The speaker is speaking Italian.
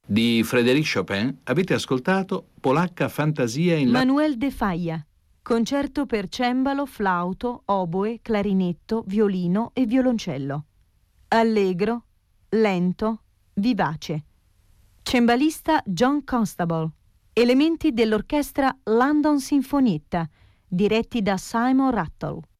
Di Frédéric Chopin avete ascoltato Polacca Fantasia in La... Manuel de Falla, concerto per cembalo, flauto, oboe, clarinetto, violino e violoncello. Allegro, lento, vivace. Cembalista John Constable. Elementi dell'orchestra London Sinfonietta, diretti da Simon Rattle.